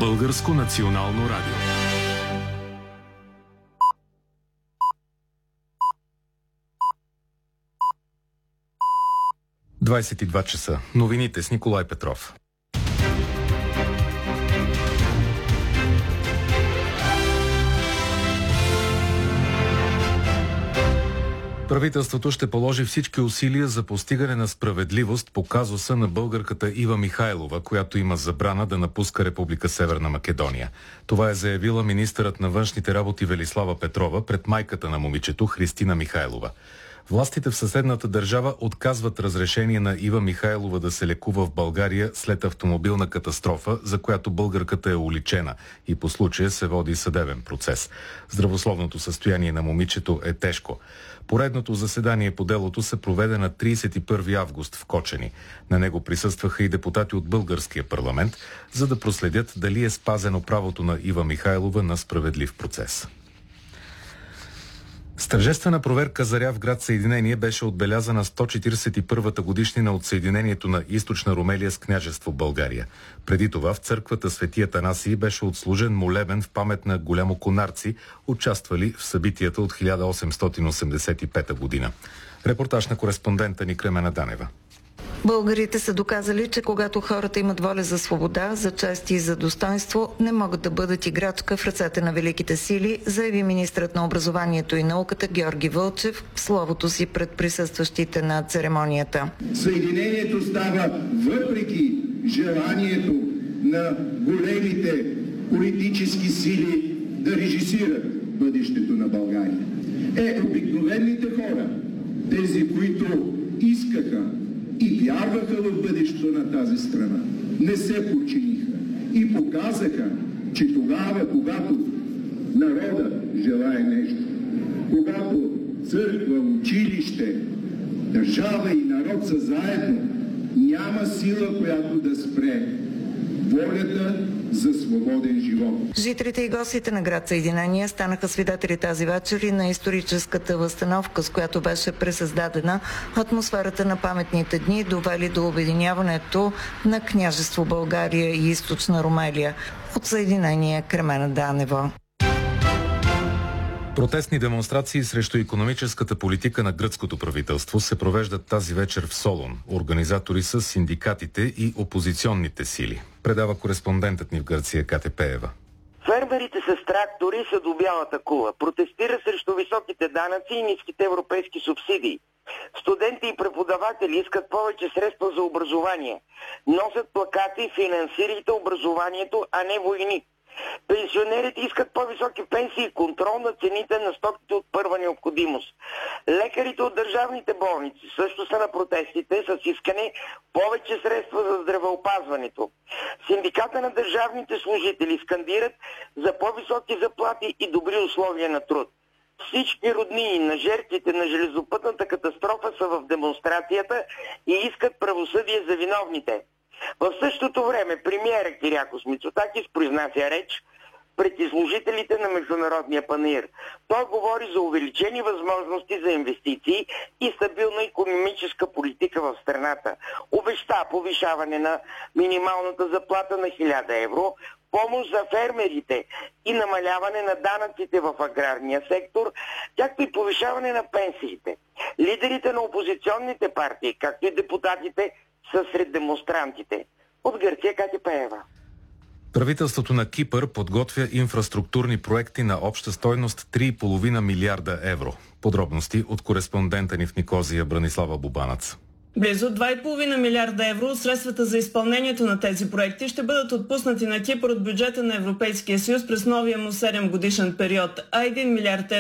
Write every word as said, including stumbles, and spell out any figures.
Българско национално радио. двадесет и два часа. Новините с Николай Петров. Правителството ще положи всички усилия за постигане на справедливост по казуса на българката Ива Михайлова, която има забрана да напуска Република Северна Македония. Това е заявила министърът на външните работи Велислава Петрова пред майката на момичето Христина Михайлова. Властите в съседната държава отказват разрешение на Ива Михайлова да се лекува в България след автомобилна катастрофа, за която българката е уличена и по случая се води съдебен процес. Здравословното състояние на момичето е тежко. Поредното заседание по делото се проведе на тридесет и първи август в Кочани. На него присъстваха и депутати от българския парламент, за да проследят дали е спазено правото на Ива Михайлова на справедлив процес. С тържествена проверка заря в град Съединение беше отбелязана сто четиридесет и първата годишнина от съединението на Източна Румелия с княжество България. Преди това в църквата Свети Атанасий беше отслужен молебен в памет на голямоконарци, участвали в събитията от хиляда осемстотин осемдесет и пета година. Репортаж на кореспондента ни Кремена Данева. Българите са доказали, че когато хората имат воля за свобода, за чест и за достоинство, не могат да бъдат играчка в ръцете на великите сили, заяви министрът на образованието и науката Георги Вълчев в словото си пред присъстващите на церемонията. Съединението става въпреки желанието на големите политически сили да режисират бъдещето на България. Е, обикновените хора, тези, които искаха и вярваха в бъдещето на тази страна, не се подчиниха и показаха, че тогава, когато народа желае нещо, когато църква, училище, държава и народ са заедно, няма сила, която да спре волята за свободен живот. Жителите и гостите на град Съединение станаха свидетели тази вечер и на историческата възстановка, с която беше пресъздадена атмосферата на паметните дни, довели до обединяването на княжество България и Източна Румелия. От Съединение Кремена Данева. Протестни демонстрации срещу икономическата политика на гръцкото правителство се провеждат тази вечер в Солун. Организатори са синдикатите и опозиционните сили. Предава кореспондентът ни в Гърция Кате Пеева. Фермерите с трактори са до бялата кула. Протестира срещу високите данъци и ниските европейски субсидии. Студенти и преподаватели искат повече средства за образование. Носят плакати: финансирайте образованието, а не войни. Пенсионерите искат по-високи пенсии и контрол на цените на стоките от първа необходимост. Лекарите от държавните болници също са на протестите с искане повече средства за здравеопазването. Синдиката на държавните служители скандират за по-високи заплати и добри условия на труд. Всички роднини на жертвите на железопътната катастрофа са в демонстрацията и искат правосъдие за виновните. В същото време премиерът Кирякос Мицотакис произнася реч пред изложителите на Международния панаир. Той говори за увеличени възможности за инвестиции и стабилна икономическа политика в страната. Обеща повишаване на минималната заплата на хиляда евро, помощ за фермерите и намаляване на данъците в аграрния сектор, както и повишаване на пенсиите. Лидерите на опозиционните партии, както и депутатите, са сред демонстрантите. От Гърция Кати Пеева. Правителството на Кипър подготвя инфраструктурни проекти на обща стойност три и половина милиарда евро. Подробности от кореспондента ни в Никозия Бранислава Бубанац. Близо два и половина милиарда евро средствата за изпълнението на тези проекти ще бъдат отпуснати на Кипър от бюджета на Европейския съюз през новия му седем годишен период, а един милиард евро